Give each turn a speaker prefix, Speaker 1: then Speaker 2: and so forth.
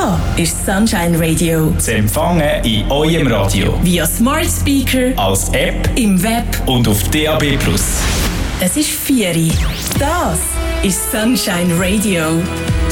Speaker 1: Da ist Sunshine Radio.
Speaker 2: Zu empfangen in eurem Radio.
Speaker 1: Via Smart Speaker,
Speaker 2: als App
Speaker 1: im Web
Speaker 2: und auf DAB+.
Speaker 1: Es ist 4 Uhr. Das ist Sunshine Radio.